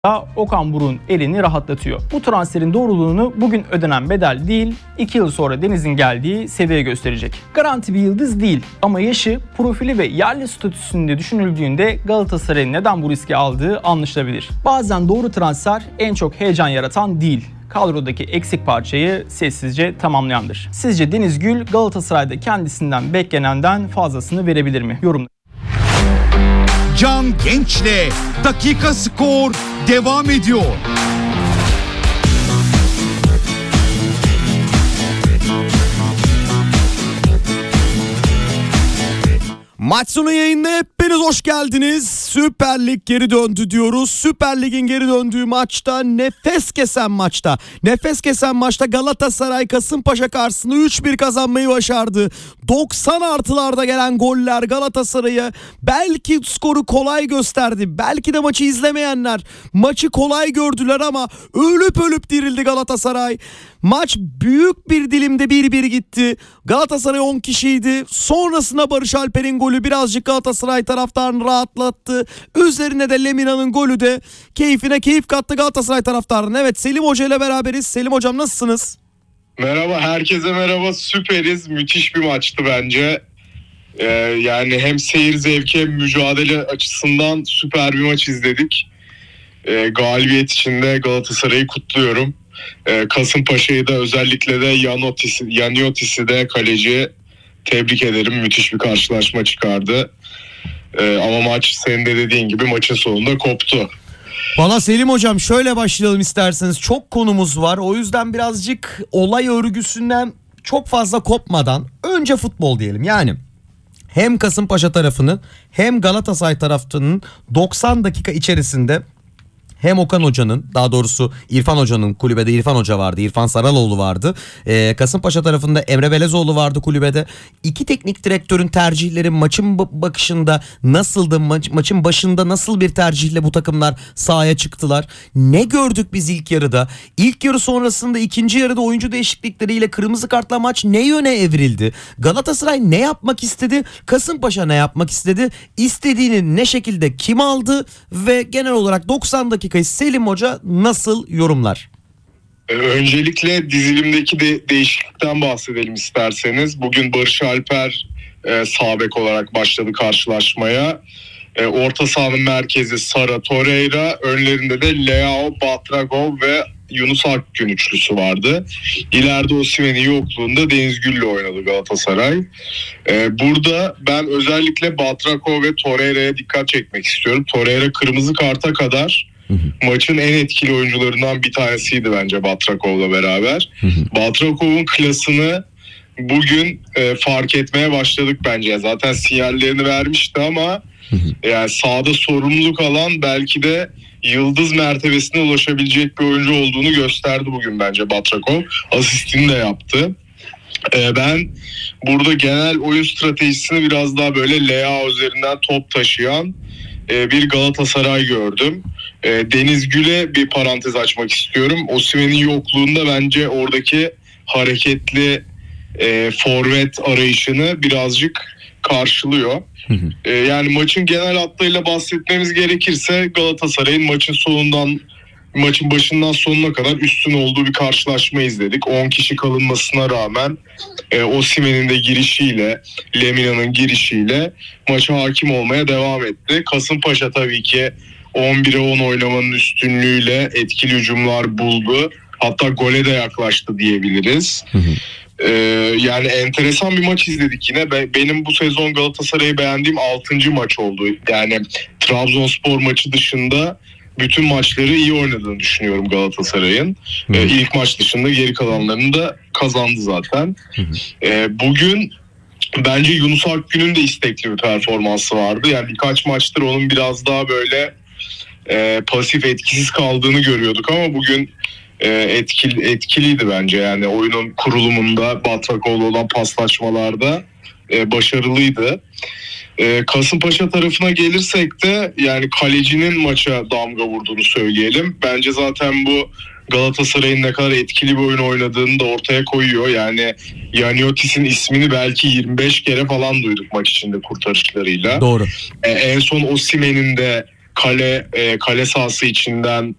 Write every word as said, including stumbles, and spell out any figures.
Okan Buruk'un elini rahatlatıyor. Bu transferin doğruluğunu bugün ödenen bedel değil, iki yıl sonra Deniz'in geldiği seviye gösterecek. Garanti bir yıldız değil ama yaşı, profili ve yerli statüsünde düşünüldüğünde Galatasaray'ın neden bu riski aldığı anlaşılabilir. Bazen doğru transfer en çok heyecan yaratan değil, kadrodaki eksik parçayı sessizce tamamlayandır. Sizce Deniz Gül Galatasaray'da kendisinden beklenenden fazlasını verebilir mi? Yorumlar. Can Genç'le Dakika Skor devam ediyor. Maç sonu yayında hepiniz hoş geldiniz. Süper Lig geri döndü diyoruz. Süper Lig'in geri döndüğü maçta, nefes kesen maçta, nefes kesen maçta Galatasaray Kasımpaşa karşısında üç bir kazanmayı başardı. doksan artılarda gelen goller Galatasaray'a belki skoru kolay gösterdi. Belki de maçı izlemeyenler maçı kolay gördüler ama ölüp ölüp dirildi Galatasaray. Maç büyük bir dilimde bir bir gitti. Galatasaray on kişiydi. Sonrasında Barış Alper'in golü birazcık Galatasaray taraftarını rahatlattı. Üzerine de Lemina'nın golü de keyfine keyif kattı Galatasaray taraftarının. Evet, Selim Hoca ile beraberiz. Selim Hocam, nasılsınız? Merhaba, herkese merhaba. Süperiz. Müthiş bir maçtı bence. Ee, yani hem seyir zevki hem mücadele açısından süper bir maç izledik. Ee, galibiyet için de Galatasaray'ı kutluyorum. Ee, Kasımpaşa'yı da, özellikle de Yaniotis'i, Yaniotis'i de kaleci tebrik ederim. Müthiş bir karşılaşma çıkardı. Ee, ama maç senin de dediğin gibi maçın sonunda koptu. Valla Selim Hocam, şöyle başlayalım isterseniz. Çok konumuz var. O yüzden birazcık olay örgüsünden çok fazla kopmadan önce futbol diyelim. Yani hem Kasımpaşa tarafının hem Galatasaray tarafının doksan dakika içerisinde hem Okan Hoca'nın, daha doğrusu İrfan Hoca'nın, kulübede İrfan Hoca vardı, İrfan Saraloğlu vardı. Ee, Kasımpaşa tarafında Emre Belezoğlu vardı kulübede. İki teknik direktörün tercihleri maçın bakışında nasıldı? Ma- maçın başında nasıl bir tercihle bu takımlar sahaya çıktılar? Ne gördük biz ilk yarıda? İlk yarı sonrasında ikinci yarıda oyuncu değişiklikleriyle kırmızı kartla maç ne yöne evrildi? Galatasaray ne yapmak istedi? Kasımpaşa ne yapmak istedi? İstediğini ne şekilde kim aldı? Ve genel olarak doksan dakika Selim Hoca nasıl yorumlar? Öncelikle dizilimdeki de değişiklikten bahsedelim isterseniz. Bugün Barış Alper e, sağ bek olarak başladı karşılaşmaya. E, orta sahanın merkezi Sara Torreira, önlerinde de Leao, Batragov ve Yunus Akgün üçlüsü vardı. İleride Osimhen'in yokluğunda Deniz Gül'le oynadı Galatasaray. Ee, burada ben özellikle Batragov ve Torreira'ya dikkat çekmek istiyorum. Torreira kırmızı karta kadar maçın en etkili oyuncularından bir tanesiydi bence Batragov'la beraber. Batragov'un klasını bugün e, fark etmeye başladık bence. Zaten sinyallerini vermişti ama yani sahada sorumluluk alan, belki de yıldız mertebesine ulaşabilecek bir oyuncu olduğunu gösterdi bugün bence Batragov. Asistini de yaptı. Ee, ben burada genel oyun stratejisini biraz daha böyle Leao üzerinden top taşıyan e, bir Galatasaray gördüm. E, Deniz Gül'e bir parantez açmak istiyorum. Osimhen'in yokluğunda bence oradaki hareketli e, forvet arayışını birazcık karşılıyor. Ee, yani maçın genel hatlarıyla bahsetmemiz gerekirse Galatasaray'ın maçın sonundan maçın başından sonuna kadar üstün olduğu bir karşılaşma izledik. on kişi kalınmasına rağmen e, Osimhen'in de girişiyle, Lemina'nın girişiyle maça hakim olmaya devam etti. Kasımpaşa tabii ki on bire on oynamanın üstünlüğüyle etkili hücumlar buldu. Hatta gole de yaklaştı diyebiliriz. Hı hı. Ee, yani enteresan bir maç izledik yine. Benim bu sezon Galatasaray'ı beğendiğim altıncı maç oldu. Yani Trabzonspor maçı dışında bütün maçları iyi oynadığını düşünüyorum Galatasaray'ın. Ee, ilk maç dışında geri kalanlarını da kazandı zaten. Ee, bugün bence Yunus Akgün'ün de istekli bir performansı vardı. Yani birkaç maçtır onun biraz daha böyle e, pasif, etkisiz kaldığını görüyorduk ama bugün etkili, etkiliydi bence. Yani oyunun kurulumunda, Batragov'la olan paslaşmalarda e, başarılıydı. E, Kasımpaşa tarafına gelirsek de yani kalecinin maça damga vurduğunu söyleyelim. Bence zaten bu Galatasaray'ın ne kadar etkili bir oyun oynadığını da ortaya koyuyor. Yani Yaniotis'in ismini belki yirmi beş kere falan duyduk maç içinde kurtarışlarıyla. Doğru. E, en son Osimhen'in de kale e, kale sahası içinden